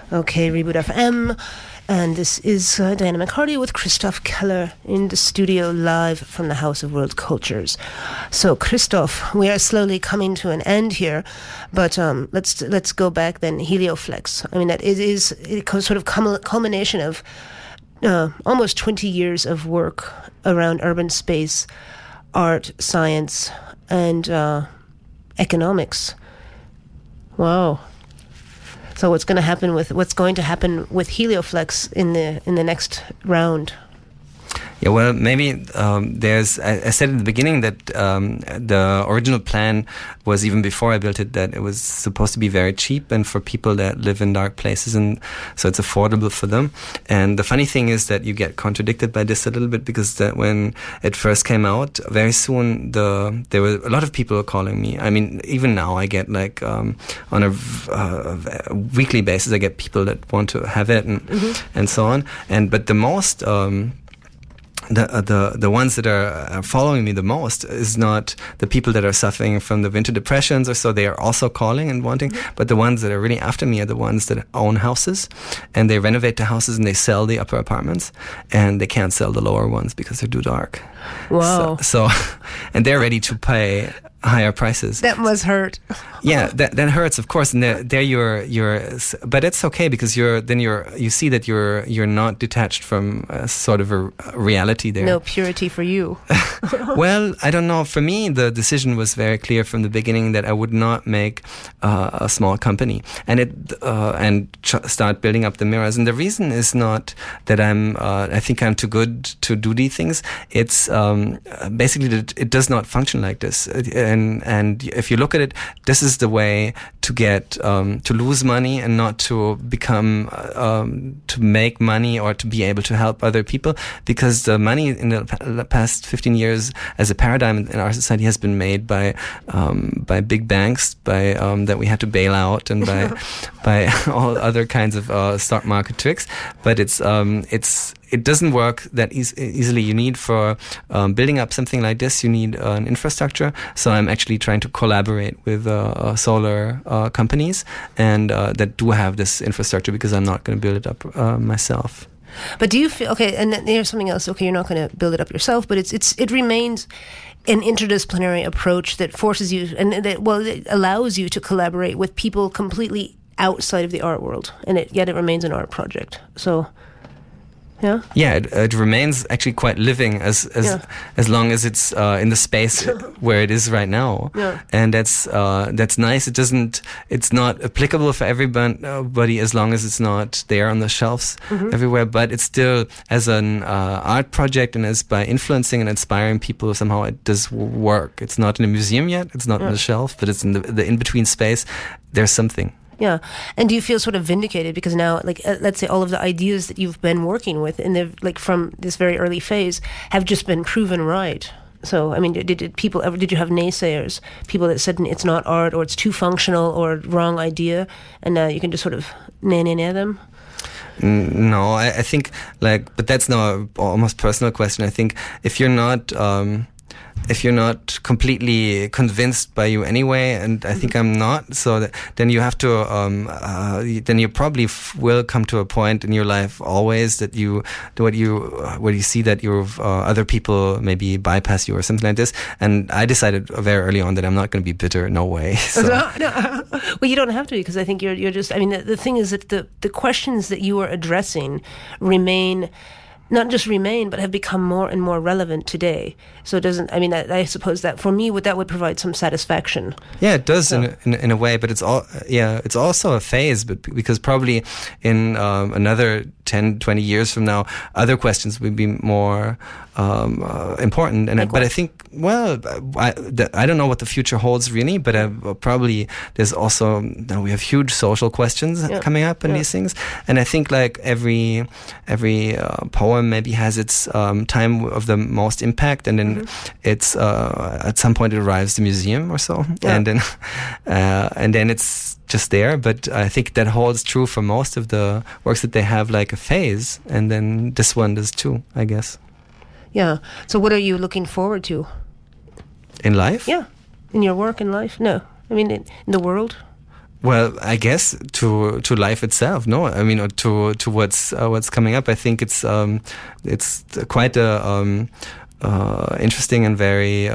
Okay, Reboot FM. And this is Diana McCarty with Christoph Keller in the studio live from the House of World Cultures. So, Christoph, we are slowly coming to an end here, but let's go back then. Helioflex. I mean, that is sort of culmination of almost 20 years of work around urban space, art, science, and economics. Wow. So what's going to happen with Helioflex in the next round? Yeah, well, maybe there's. I said at the beginning that the original plan was, even before I built it, that it was supposed to be very cheap and for people that live in dark places, and so it's affordable for them. And the funny thing is that you get contradicted by this a little bit, because that when it first came out, very soon there were a lot of people calling me. I mean, even now I get like on a weekly basis, I get people that want to have it and so on. But the most. The ones that are following me the most is not the people that are suffering from the winter depressions or so. They are also calling and wanting, but the ones that are really after me are the ones that own houses, and they renovate the houses and they sell the upper apartments, and they can't sell the lower ones because they're too dark. Wow. So and they're ready to pay higher prices. That must hurt. Yeah, that hurts, of course. And there you're, but it's okay, because you see that you're not detached from sort of a reality there. No purity for you. Well, I don't know. For me, the decision was very clear from the beginning that I would not make a small company and start building up the mirrors. And the reason is not that I think I'm too good to do these things. It's basically that it does not function like this. And if you look at it, this is the way to get to lose money and not to become to make money or to be able to help other people, because the money in the past 15 years as a paradigm in our society has been made by big banks, by that we had to bail out, and by all other kinds of stock market tricks. But it doesn't work that easily. You need, for building up something like this, you need an infrastructure. So I'm actually trying to collaborate with solar companies and that do have this infrastructure, because I'm not going to build it up myself. But do you feel, okay, and then here's something else, okay, you're not going to build it up yourself, but it remains an interdisciplinary approach that forces you, and it allows you to collaborate with people completely outside of the art world, and yet it remains an art project. So... Yeah. Yeah, it remains actually quite living as long as it's in the space where it is right now. Yeah. And that's nice. It's not applicable for everybody as long as it's not there on the shelves everywhere. But it's still, as an art project and as by influencing and inspiring people, somehow it does work. It's not in a museum yet. It's not on the shelf, but it's in the in-between space. There's something. Yeah. And do you feel sort of vindicated because now, like, let's say all of the ideas that you've been working with from this very early phase have just been proven right? So, I mean, did you have naysayers, people that said it's not art or it's too functional or wrong idea, and now you can just sort of nah them? No, I think, but that's now almost personal question. I think if you're not completely convinced by you anyway, and I think I'm not, so then you have to, then you probably will come to a point in your life always that where you see that other people maybe bypass you or something like this. And I decided very early on that I'm not going to be bitter, no way. So. No. Well, you don't have to, because I think you're just, I mean, the thing is that the questions that you are addressing not just remain, but have become more and more relevant today. So it doesn't, I mean, I suppose that for me, that would provide some satisfaction. Yeah, it does in a way, but it's also a phase, but because probably in another 10, 20 years from now, other questions would be more important. And but I think, well, I don't know what the future holds really, but probably there's also, we have huge social questions coming up in these things. And I think like every poem maybe has its time of the most impact, and then it's at some point it arrives to the museum or so, and then it's just there. But I think that holds true for most of the works, that they have like a phase, and then this one does too, I guess. Yeah. So what are you looking forward to? In life? Yeah. In your work in life? No. I mean, in the world? Well, I guess to life itself. No, I mean to what's coming up. I think it's quite a interesting and very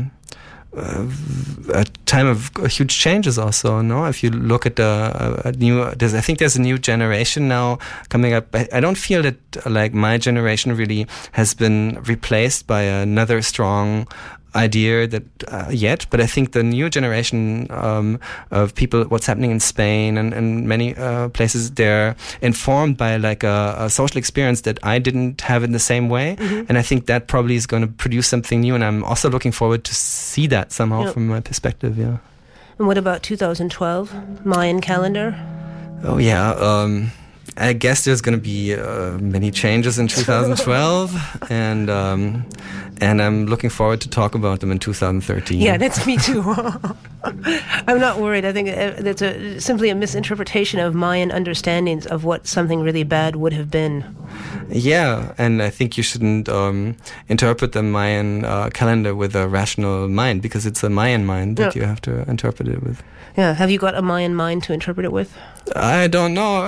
a time of huge changes. Also, no, if you look at I think there's a new generation now coming up. I don't feel that like my generation really has been replaced by another strong idea that yet, but I think the new generation of people, what's happening in Spain and many places, they're informed by like a social experience that I didn't have in the same way, and I think that probably is going to produce something new, and I'm also looking forward to see that somehow from my perspective. Yeah. And what about 2012 Mayan calendar? Oh yeah. I guess there's going to be many changes in 2012, and I'm looking forward to talk about them in 2013. Yeah, that's me too. I'm not worried. I think that's simply a misinterpretation of Mayan understandings of what something really bad would have been. Yeah, and I think you shouldn't interpret the Mayan calendar with a rational mind, because it's a Mayan mind that you have to interpret it with. Yeah, have you got a Mayan mind to interpret it with? I don't know.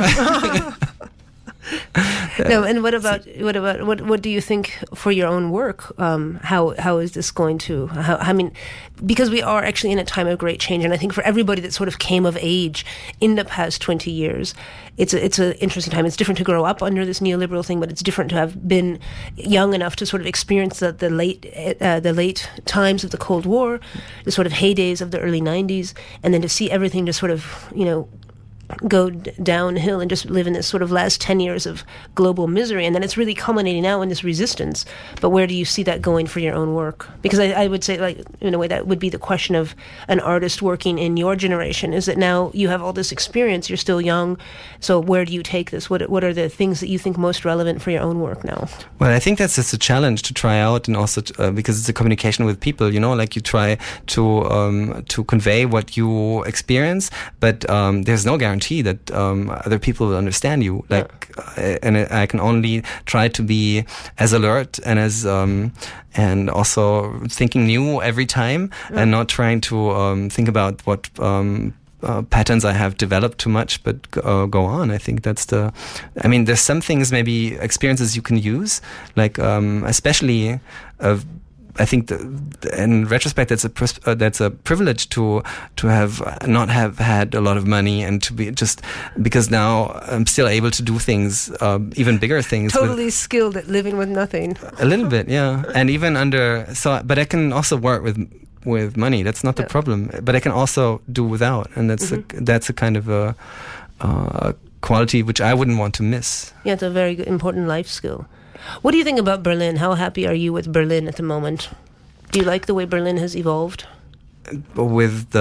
No, and what do you think for your own work? How is this going to? I mean, because we are actually in a time of great change, and I think for everybody that sort of came of age in the past 20 years, it's an interesting time. It's different to grow up under this neoliberal thing, but it's different to have been young enough to sort of experience the late times of the Cold War, the sort of heydays of the early 90s, and then to see everything just sort of, go downhill and just live in this sort of last 10 years of global misery, and then it's really culminating now in this resistance. But where do you see that going for your own work? Because I would say, like, in a way, that would be the question of an artist working in your generation, is that now you have all this experience, you're still young, so where do you take this? What are the things that you think most relevant for your own work now? Well, I think that's just a challenge to try out, and also because it's a communication with people, like you try to convey what you experience, but there's no guarantee that other people will understand you. And I can only try to be as alert and as and also thinking new every time, and not trying to think about what patterns I have developed too much, but go on. I think that's there's some things, maybe experiences you can use, like especially I think in retrospect, that's a privilege to have not have had a lot of money, and to be just because now I'm still able to do things, even bigger things. Totally skilled at living with nothing. A little bit, yeah, and even but I can also work with money. That's not the problem. But I can also do without, and that's a kind of a quality which I wouldn't want to miss. Yeah, it's a very good, important life skill. What do you think about Berlin? How happy are you with Berlin at the moment? Do you like the way Berlin has evolved? With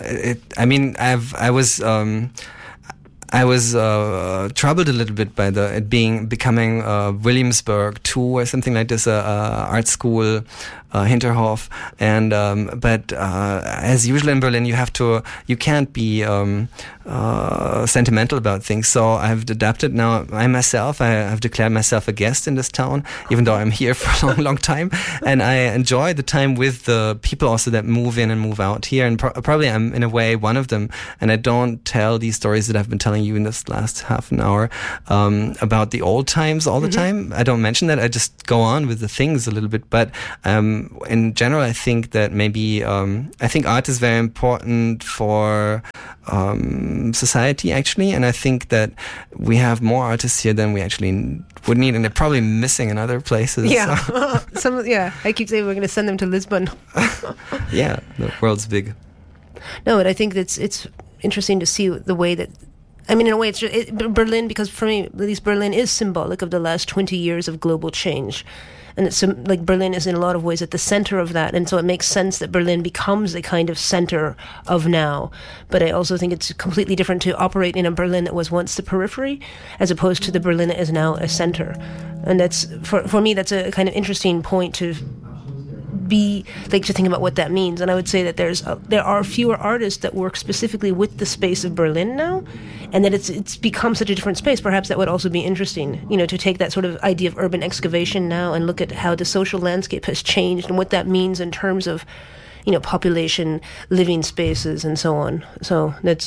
I was troubled a little bit by it becoming Williamsburg 2 or something like this, art school, Hinterhof, and but as usual in Berlin, you can't be sentimental about things. So I've adapted now. I have declared myself a guest in this town, even though I'm here for a long, long time, and I enjoy the time with the people also that move in and move out here, and probably I'm in a way one of them. And I don't tell these stories that I've been telling you in this last half an hour about the old times all the time. I don't mention that. I just go on with the things a little bit, but in general, I think that maybe I think art is very important for society, actually, and I think that we have more artists here than we actually would need, and they're probably missing in other places. Yeah, I keep saying we're going to send them to Lisbon. Yeah, the world's big. No, but I think it's interesting to see the way that. I mean, in a way, it's Berlin, because for me, at least Berlin is symbolic of the last 20 years of global change. And it's like Berlin is in a lot of ways at the center of that. And so it makes sense that Berlin becomes a kind of center of now. But I also think it's completely different to operate in a Berlin that was once the periphery, as opposed to the Berlin that is now a center. And that's, for me, that's a kind of interesting point to think about what that means. And I would say that there are fewer artists that work specifically with the space of Berlin now, and that it's become such a different space. Perhaps that would also be interesting, to take that sort of idea of urban excavation now and look at how the social landscape has changed and what that means in terms of, population, living spaces, and so on. So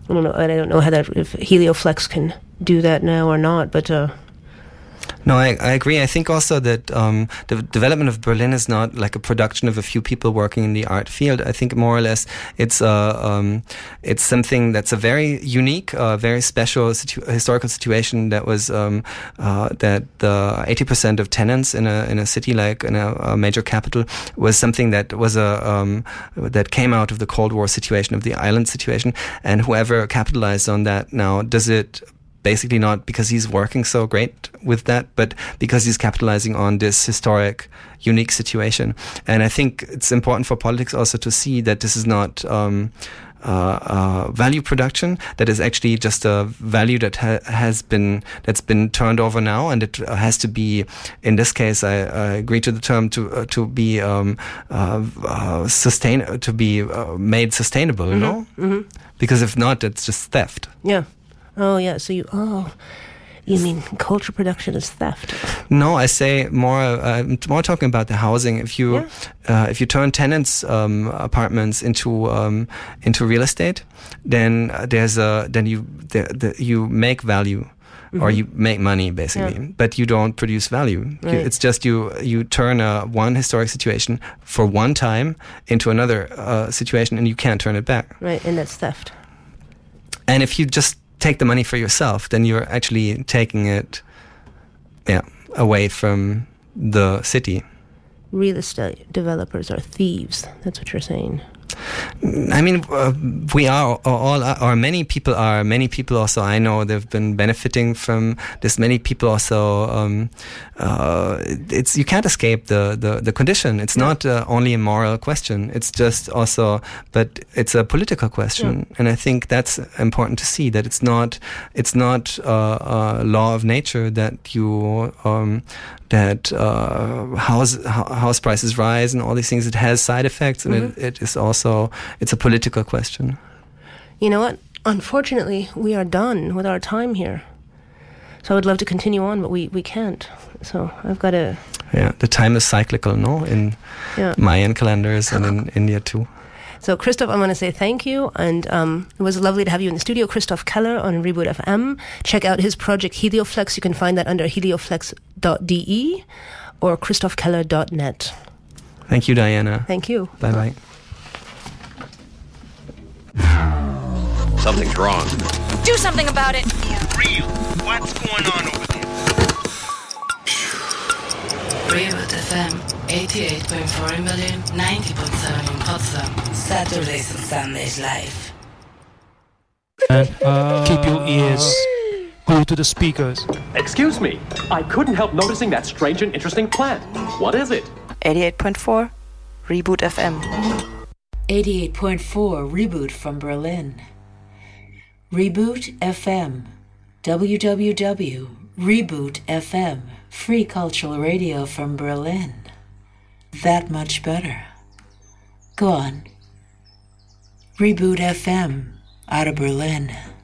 I don't know. I don't know if Helioflex can do that now or not, but. No, I agree. I think also that the development of Berlin is not like a production of a few people working in the art field. I think more or less it's something that's a very unique, very special historical situation that was that the 80% of tenants in a city like in a major capital was something that was that came out of the Cold War situation, of the island situation, and whoever capitalized on that now does it basically not because he's working so great with that, but because he's capitalizing on this historic, unique situation. And I think it's important for politics also to see that this is not value production, that is actually just a value that that's been turned over now, and it has to be, in this case, I agree to the term, to be made sustainable, you know? Mm-hmm. Because if not, it's just theft. Yeah. Oh, yeah. So you mean culture production is theft? No, I say more talking about the housing. If you turn tenants' apartments into real estate, then you make value. Mm-hmm. Or you make money, basically, but you don't produce value. Right. It's just you turn one historic situation for one time into another situation, and you can't turn it back. Right, and that's theft. And if you just take the money for yourself, then you're actually taking it away from the city. Real estate developers are thieves. That's what you're saying. I mean, we are all, or many people are. Many people also, I know, they've been benefiting from this. Many people also, it's, you can't escape the condition. It's not only a moral question. It's just also, but it's a political question. Yeah. And I think that's important to see, that it's not a law of nature that you, house prices rise and all these things. It has side effects, and it is also, it's a political question. You know what? Unfortunately, we are done with our time here. So I would love to continue on, but we can't. So I've got to... Yeah, the time is cyclical, no? In Mayan calendars and in India too. So, Christoph, I want to say thank you, and it was lovely to have you in the studio. Christoph Keller on Reboot FM. Check out his project Helioflex. You can find that under helioflex.de or christophkeller.net. Thank you, Diana. Thank you. Bye-bye. Something's wrong. Do something about it. For real, what's going on over there? Reboot FM, 88.4 in Berlin, 90.7 in Potsdam. Saturdays and Sundays live. And keep your ears glued to the speakers. Excuse me, I couldn't help noticing that strange and interesting plant. What is it? 88.4 Reboot FM. 88.4 Reboot from Berlin. Reboot FM. www.reboot.fm. Free cultural radio from Berlin. That much better. Go on. Reboot FM out of Berlin.